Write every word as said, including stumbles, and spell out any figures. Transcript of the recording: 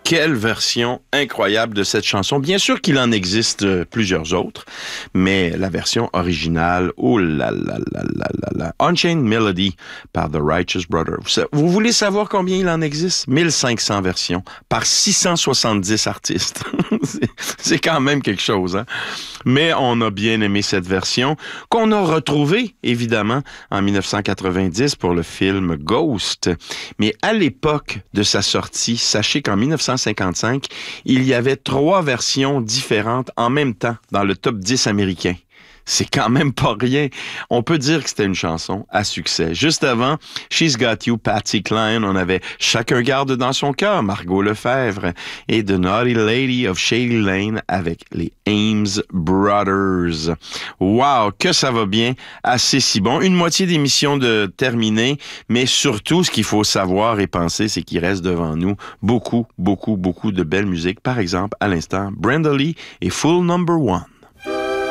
quelle version incroyable de cette chanson. Bien sûr qu'il en existe euh, plusieurs autres, mais la version originale, oh là là là là là là, Unchained Melody par The Righteous Brothers. Vous, vous voulez savoir combien il en existe? mille cinq cents versions par six cent soixante-dix artistes. c'est, c'est quand même quelque chose, hein? Mais on a bien aimé cette version qu'on a retrouvée, évidemment, en dix-neuf cent quatre-vingt-dix pour le film Ghost. Mais à l'époque de sa sortie, sachez qu'en dix-neuf cent cinquante-cinq, il y avait trois versions différentes en même temps dans le top dix américain. C'est quand même pas rien. On peut dire que c'était une chanson à succès. Juste avant, She's Got You, Patsy Cline, on avait Chacun garde dans son cœur, Margot Lefebvre, et The Naughty Lady of Shady Lane avec les Ames Brothers. Wow, que ça va bien, assez si bon. Une moitié d'émission de terminée, mais surtout, ce qu'il faut savoir et penser, c'est qu'il reste devant nous beaucoup, beaucoup, beaucoup de belle musique. Par exemple, à l'instant, Brenda Lee et Full Number One.